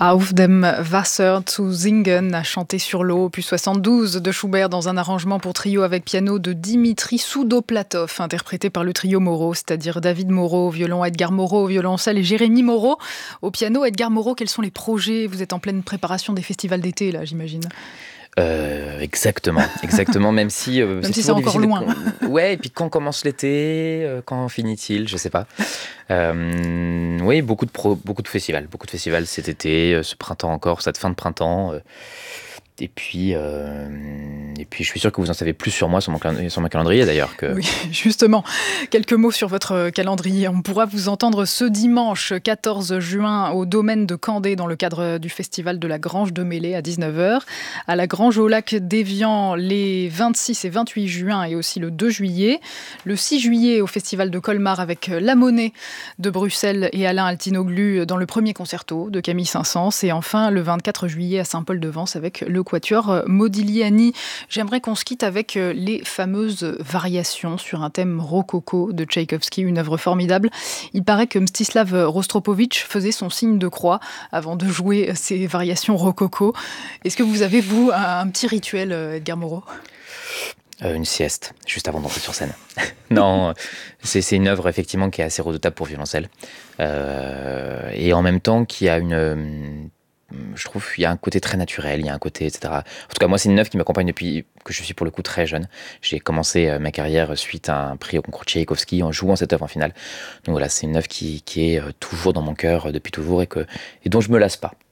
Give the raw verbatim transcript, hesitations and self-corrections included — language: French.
Auf dem Wasser zu singen, à chanter sur l'eau, opus soixante-douze de Schubert dans un arrangement pour trio avec piano de Dimitri Soudoplatov, interprété par le trio Moreau, c'est-à-dire David Moreau au violon, Edgar Moreau au violoncelle et Jérémy Moreau au piano. Edgar Moreau, quels sont les projets? Vous êtes en pleine préparation des festivals d'été, là, j'imagine. Euh, exactement, exactement. Même si, euh, même si c'est encore loin. De... Ouais, et puis quand commence l'été, euh, quand finit-il, je sais pas. Euh, oui, beaucoup de pro... beaucoup de festivals, beaucoup de festivals cet été, euh, ce printemps encore, cette fin de printemps. Euh, et puis, euh, et puis, je suis sûr que vous en savez plus sur moi, sur mon, cal... sur mon calendrier d'ailleurs. Que... Oui, justement, quelques mots sur votre calendrier. On pourra vous entendre ce dimanche quatorze juin au domaine de Candé dans le cadre du festival de la Grange de Mêlée à dix-neuf heures. À la Grange au lac d'Évian les vingt-six et vingt-huit juin et aussi le deux juillet. Le six juillet au festival de Colmar avec La Monnaie de Bruxelles et Alain Altinoglu dans le premier concerto de Camille Saint-Saëns. Et enfin le vingt-quatre juillet à Saint-Paul-de-Vence avec le quatuor Modigliani. J'aimerais qu'on se quitte avec les fameuses variations sur un thème rococo de Tchaïkovski, une œuvre formidable. Il paraît que Mstislav Rostropovitch faisait son signe de croix avant de jouer ces variations rococo. Est-ce que vous avez, vous, un petit rituel, Edgar Moreau ? Euh, une sieste, juste avant d'entrer sur scène. Non, c'est, c'est une œuvre effectivement qui est assez redoutable pour violoncelle. Euh, et en même temps qui a une... Je trouve qu'il y a un côté très naturel, il y a un côté, et cetera. En tout cas, moi, c'est une œuvre qui m'accompagne depuis que je suis pour le coup très jeune. J'ai commencé ma carrière suite à un prix au concours Tchaïkovski en jouant cette œuvre en finale. Donc voilà, c'est une œuvre qui, qui est toujours dans mon cœur depuis toujours et, que, et dont je me lasse pas.